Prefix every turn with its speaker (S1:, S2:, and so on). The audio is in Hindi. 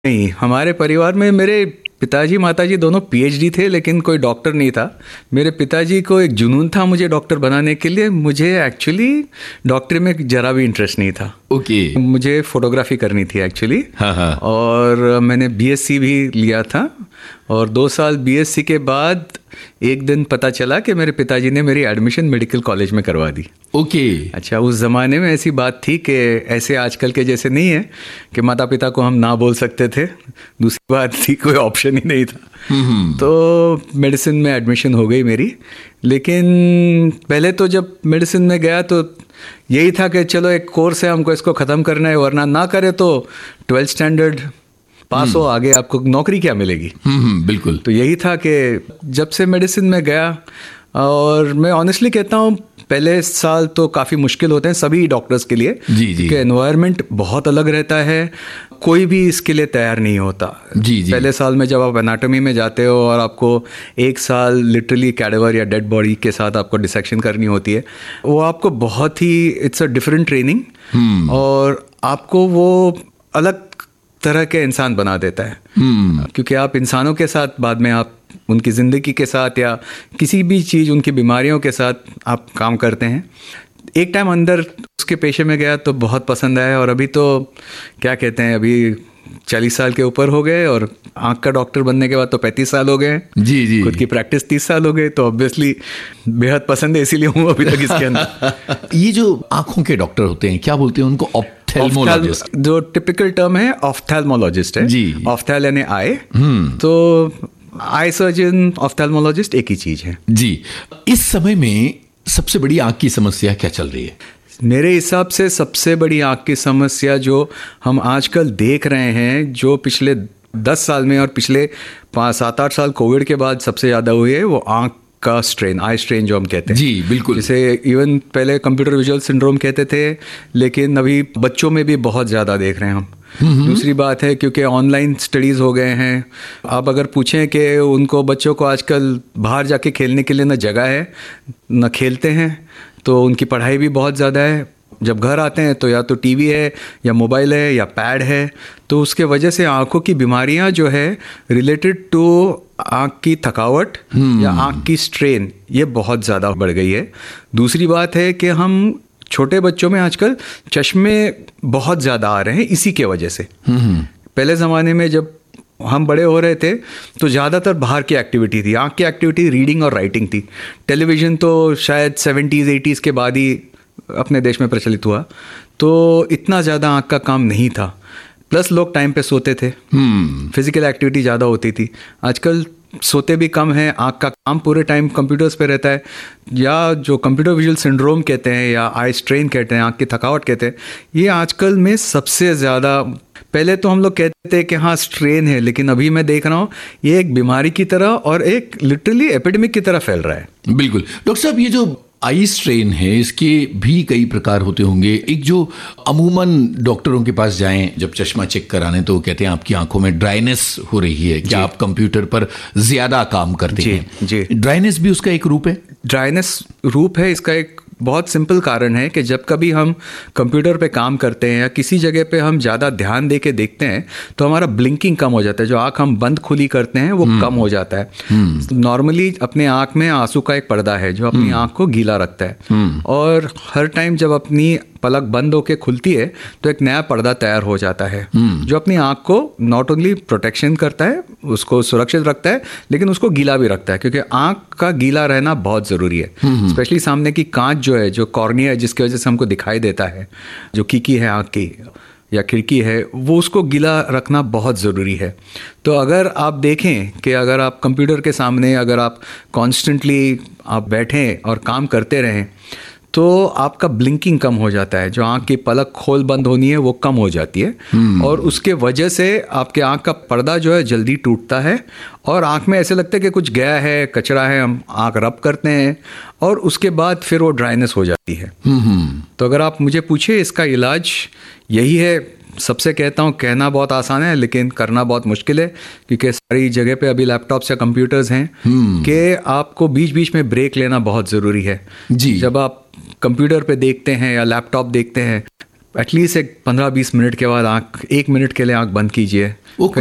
S1: नहीं, हमारे परिवार में मेरे पिताजी माताजी दोनों पीएचडी थे, लेकिन कोई डॉक्टर नहीं था। मेरे पिताजी को एक जुनून था मुझे डॉक्टर बनाने के लिए। मुझे एक्चुअली डॉक्टरी में जरा भी इंटरेस्ट नहीं था।
S2: ओके।
S1: मुझे फोटोग्राफी करनी थी एक्चुअली।
S2: हाँ।
S1: और मैंने बीएससी भी लिया था, और 2 साल बीएससी के बाद एक दिन पता चला कि मेरे पिताजी ने मेरी एडमिशन मेडिकल कॉलेज में करवा दी।
S2: ओके।
S1: अच्छा, उस ज़माने में ऐसी बात थी कि ऐसे आजकल के जैसे नहीं है कि माता पिता को हम ना बोल सकते थे। दूसरी बात थी, कोई ऑप्शन ही नहीं था। तो मेडिसिन में एडमिशन हो गई मेरी। लेकिन पहले तो जब मेडिसिन में गया तो यही था कि चलो एक कोर्स है, हमको इसको ख़त्म करना है, वरना ना करे तो 12th स्टैंडर्ड पास हो, आगे आपको नौकरी क्या मिलेगी।
S2: बिल्कुल।
S1: तो यही था कि जब से मेडिसिन में गया, और मैं ऑनेस्टली कहता हूँ पहले साल तो काफ़ी मुश्किल होते हैं सभी डॉक्टर्स के लिए, क्योंकि एनवायरनमेंट बहुत अलग रहता है। कोई भी इसके लिए तैयार नहीं होता। पहले साल में जब आप एनाटॉमी में जाते हो और आपको 1 साल लिटरली कैडेवर या डेड बॉडी के साथ आपको डिसेक्शन करनी होती है, वो आपको बहुत ही इट्स अ डिफरेंट ट्रेनिंग, और आपको वो अलग तरह के इंसान बना देता है। क्योंकि आप इंसानों के साथ बाद में आप उनकी ज़िंदगी के साथ या किसी भी चीज़, उनकी बीमारियों के साथ आप काम करते हैं। एक टाइम अंदर उसके पेशे में गया तो बहुत पसंद आया, और अभी तो क्या कहते हैं, अभी 40 साल के ऊपर हो गए, और आँख का डॉक्टर बनने के बाद तो 35 साल हो गए।
S2: जी।
S1: खुद की प्रैक्टिस 30 साल हो गए, तो ऑब्वियसली बेहद पसंद है, इसीलिए हूँ अभी तक इसके अंदर।
S2: ये जो आँखों के डॉक्टर होते हैं, क्या बोलते हैं उनको? ऑफ्थेल्मोलॉजिस्ट।
S1: जो टिपिकल टर्म है ऑफ्थेल्मोलॉजिस्ट है जी। ऑफ्थेल यानी आई, तो आई सर्जन, ऑफ्थेल्मोलॉजिस्ट एक ही चीज है
S2: जी। इस समय में सबसे बड़ी आँख की समस्या क्या चल रही है?
S1: मेरे हिसाब से सबसे बड़ी आँख की समस्या जो हम आजकल देख रहे हैं, जो पिछले 10 साल में और पिछले 7-8 साल कोविड के बाद सबसे ज़्यादा हुई है, वो आँख का स्ट्रेन, आई स्ट्रेन जो हम कहते हैं।
S2: जी बिल्कुल।
S1: जैसे इवन पहले कंप्यूटर विजुअल सिंड्रोम कहते थे, लेकिन अभी बच्चों में भी बहुत ज़्यादा देख रहे हैं हम। दूसरी बात है, क्योंकि ऑनलाइन स्टडीज़ हो गए हैं। आप अगर पूछें कि उनको, बच्चों को आजकल बाहर जाके खेलने के लिए न जगह है, न खेलते हैं, तो उनकी पढ़ाई भी बहुत ज़्यादा है। जब घर आते हैं तो या तो टीवी है या मोबाइल है या पैड है, तो उसके वजह से आंखों की बीमारियां जो है रिलेटेड टू आंख की थकावट या आंख की स्ट्रेन, ये बहुत ज़्यादा बढ़ गई है। दूसरी बात है कि हम छोटे बच्चों में आजकल चश्मे बहुत ज़्यादा आ रहे हैं इसी के वजह से। पहले ज़माने में जब हम बड़े हो रहे थे तो ज़्यादातर बाहर की एक्टिविटी थी, आंख की एक्टिविटी रीडिंग और राइटिंग थी। टेलीविज़न तो शायद 70s 80s के बाद ही अपने देश में प्रचलित हुआ, तो इतना ज़्यादा आँख का काम नहीं था। प्लस लोग टाइम पे सोते थे, फिजिकल एक्टिविटी ज़्यादा होती थी। आजकल सोते भी कम है, आँख का काम पूरे टाइम कंप्यूटर्स पे रहता है, या जो कंप्यूटर विजुअल सिंड्रोम कहते हैं या आई स्ट्रेन कहते हैं, आँख की थकावट कहते हैं, ये आजकल में सबसे ज़्यादा। पहले तो हम लोग कहते थे कि हाँ स्ट्रेन है, लेकिन अभी मैं देख रहा हूँ ये एक बीमारी की तरह और एक लिटरली एपिडेमिक की तरह फैल रहा है।
S2: बिल्कुल। डॉक्टर साहब, ये जो आई स्ट्रेन है, इसके भी कई प्रकार होते होंगे। एक जो अमूमन डॉक्टरों के पास जाएं जब चश्मा चेक कराने, तो कहते हैं आपकी आंखों में ड्राइनेस हो रही है, क्या आप कंप्यूटर पर ज्यादा काम करते हैं? जी। ड्राइनेस भी उसका एक रूप है?
S1: ड्राइनेस रूप है इसका। एक बहुत सिंपल कारण है कि जब कभी हम कंप्यूटर पे काम करते हैं या किसी जगह पे हम ज़्यादा ध्यान दे के देखते हैं तो हमारा ब्लिंकिंग कम हो जाता है। जो आँख हम बंद खुली करते हैं वो कम हो जाता है। नॉर्मली अपने आँख में आंसू का एक पर्दा है जो अपनी आँख को गीला रखता है, और हर टाइम जब अपनी पलक बंद होके खुलती है तो एक नया पर्दा तैयार हो जाता है जो अपनी आँख को नॉट ओनली प्रोटेक्शन करता है, उसको सुरक्षित रखता है, लेकिन उसको गीला भी रखता है, क्योंकि आँख का गीला रहना बहुत ज़रूरी है। स्पेशली सामने की कांच जो है, जो कॉर्निया है, जिसकी वजह से हमको दिखाई देता है, जो खिड़की है आँख की या खिड़की है, वो उसको गीला रखना बहुत ज़रूरी है। तो अगर आप देखें कि अगर आप कंप्यूटर के सामने अगर आप कॉन्स्टेंटली आप बैठें और काम करते रहें तो आपका ब्लिंकिंग कम हो जाता है, जो आँख की पलक खोल बंद होनी है वो कम हो जाती है, और उसके वजह से आपके आँख का पर्दा जो है जल्दी टूटता है और आँख में ऐसे लगता है कि कुछ गया है, कचरा है, हम आँख रब करते हैं और उसके बाद फिर वो ड्राइनेस हो जाती है। तो अगर आप मुझे पूछे इसका इलाज यही है। सबसे कहता हूँ, कहना बहुत आसान है लेकिन करना बहुत मुश्किल है, क्योंकि सारी जगह पे अभी लैपटॉप्स या कंप्यूटर्स हैं कि आपको बीच बीच में ब्रेक लेना बहुत ज़रूरी है जी। जब आप कंप्यूटर पे देखते हैं या लैपटॉप देखते हैं, एटलीस्ट एक 15-20 मिनट के बाद आँख 1 मिनट के लिए आँख बंद कीजिए,